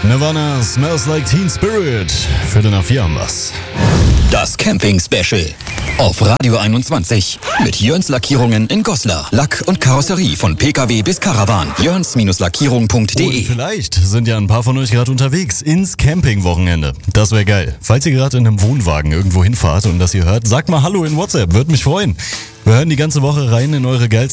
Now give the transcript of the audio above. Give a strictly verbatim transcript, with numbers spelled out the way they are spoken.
Nirvana, Smells Like Teen Spirit. Viertel nach vier haben wir's. Das Camping-Special auf Radio einundzwanzig. Mit Jörns Lackierungen in Goslar. Lack und Karosserie von Pkw bis Caravan. Jörns Lackierung punkt de. Und vielleicht sind ja ein paar von euch gerade unterwegs ins Camping-Wochenende. Das wäre geil. Falls ihr gerade in einem Wohnwagen irgendwo hinfahrt und das ihr hört, sagt mal Hallo in WhatsApp. Würde mich freuen. Wir hören die ganze Woche rein in eure geilsten